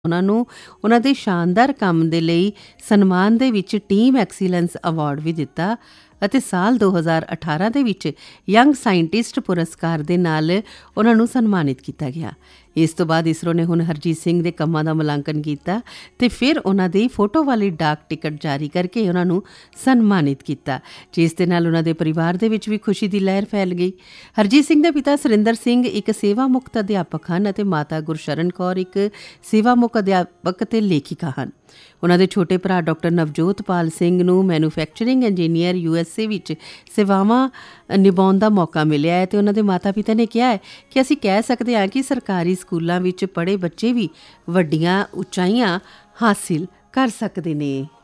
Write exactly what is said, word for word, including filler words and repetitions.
ਉਹਨਾਂ ਨੂੰ ਉਹਨਾਂ ਦੇ ਸ਼ਾਨਦਾਰ ਕੰਮ ਦੇ ਲਈ ਸਨਮਾਨ ਦੇ ਵਿੱਚ ਟੀਮ ਐਕਸੀਲੈਂਸ ਅਵਾਰਡ ਵੀ ਦਿੱਤਾ ਅਤੇ ਸਾਲ ਦੋ ਹਜ਼ਾਰ ਅਠਾਰਾਂ ਦੇ ਵਿੱਚ ਯੰਗ ਸਾਇੰਟਿਸਟ ਪੁਰਸਕਾਰ ਦੇ ਨਾਲ ਉਹਨਾਂ ਨੂੰ ਸਨਮਾਨਿਤ ਕੀਤਾ ਗਿਆ। ਇਸ ਤੋਂ ਬਾਅਦ ਇਸਰੋ ਨੇ ਹੁਣ ਹਰਜੀਤ ਸਿੰਘ ਦੇ ਕੰਮਾਂ ਦਾ ਮੁਲਾਂਕਣ ਕੀਤਾ ਅਤੇ ਫਿਰ ਉਹਨਾਂ ਦੀ ਫੋਟੋ ਵਾਲੀ ਡਾਕ ਟਿਕਟ ਜਾਰੀ ਕਰਕੇ ਉਹਨਾਂ ਨੂੰ ਸਨਮਾਨਿਤ ਕੀਤਾ, ਜਿਸ ਦੇ ਨਾਲ ਉਹਨਾਂ ਦੇ ਪਰਿਵਾਰ ਦੇ ਵਿੱਚ ਵੀ ਖੁਸ਼ੀ ਦੀ ਲਹਿਰ ਫੈਲ ਗਈ। ਹਰਜੀਤ ਸਿੰਘ ਦੇ ਪਿਤਾ ਸੁਰਿੰਦਰ ਸਿੰਘ ਇੱਕ ਸੇਵਾ ਮੁਕਤ ਅਧਿਆਪਕ ਹਨ ਅਤੇ ਮਾਤਾ ਗੁਰਸ਼ਰਨ ਕੌਰ ਇੱਕ ਸੇਵਾ ਮੁਕਤ ਅਧਿਆਪਕ ਅਤੇ ਲੇਖਿਕਾ ਹਨ। ਉਹਨਾਂ ਦੇ ਛੋਟੇ ਭਰਾ ਡਾਕਟਰ ਨਵਜੋਤਪਾਲ ਸਿੰਘ ਨੂੰ manufacturing engineer U S A ਵਿੱਚ ਸੇਵਾਵਾਂ ਨਿਭਾਉਣ ਦਾ ਮੌਕਾ ਮਿਲਿਆ ਹੈ ਅਤੇ ਉਹਨਾਂ ਦੇ ਮਾਤਾ ਪਿਤਾ ਨੇ ਕਿਹਾ ਹੈ ਕਿ ਅਸੀਂ ਕਹਿ ਸਕਦੇ ਹਾਂ ਕਿ ਸਰਕਾਰੀ ਸਕੂਲਾਂ ਵਿੱਚ ਪੜ੍ਹੇ ਬੱਚੇ ਵੀ ਵੱਡੀਆਂ ਉਚਾਈਆਂ ਹਾਸਿਲ ਕਰ ਸਕਦੇ ਨੇ।